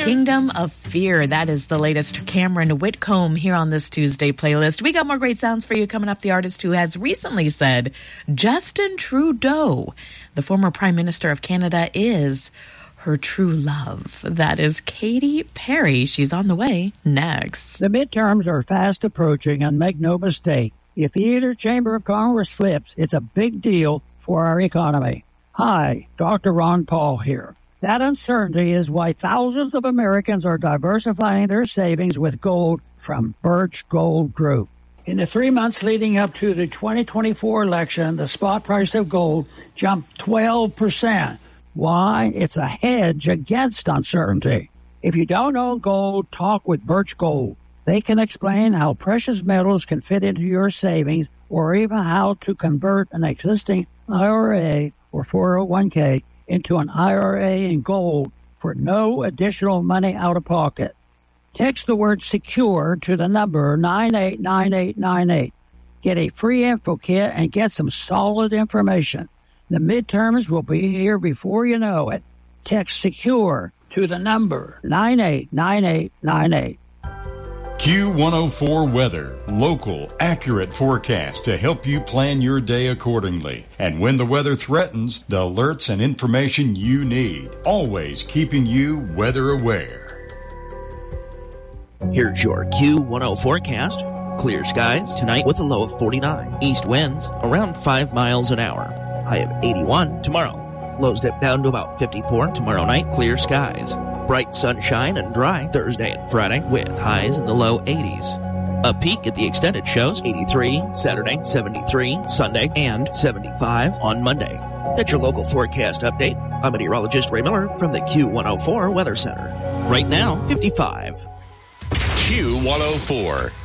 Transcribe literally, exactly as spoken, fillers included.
Kingdom of Fear. That is the latest Cameron Whitcomb here on this Tuesday playlist. We got more great sounds for you coming up. The artist who has recently said Justin Trudeau, the former Prime Minister of Canada, is her true love. That is Katy Perry. She's on the way next. The midterms are fast approaching, and make no mistake, if either chamber of Congress flips, it's a big deal for our economy. Hi, Doctor Ron Paul here. That uncertainty is why thousands of Americans are diversifying their savings with gold from Birch Gold Group. In the three months leading up to the twenty twenty-four election, the spot price of gold jumped twelve percent. Why? It's a hedge against uncertainty. If you don't own gold, talk with Birch Gold. They can explain how precious metals can fit into your savings, or even how to convert an existing I R A or four oh one k into an I R A in gold for no additional money out of pocket. Text the word SECURE to the number nine eight nine eight nine eight. Get a free info kit and get some solid information. The midterms will be here before you know it. Text SECURE to the number nine eight nine eight nine eight. Q one oh four Weather. Local, accurate forecast to help you plan your day accordingly. And when the weather threatens, the alerts and information you need. Always keeping you weather aware. Here's your Q one oh forecast. Clear skies tonight with a low of forty-nine. East winds around five miles an hour. High of eighty-one tomorrow. Lows dip down to about fifty-four tomorrow night. Clear skies. Bright sunshine and dry Thursday and Friday with highs in the low eighties. A peak at the extended shows eighty-three Saturday, seventy-three Sunday, and seventy-five on Monday. That's your local forecast update. I'm meteorologist Ray Miller from the Q one oh four Weather Center. Right now, fifty-five. Q one oh four.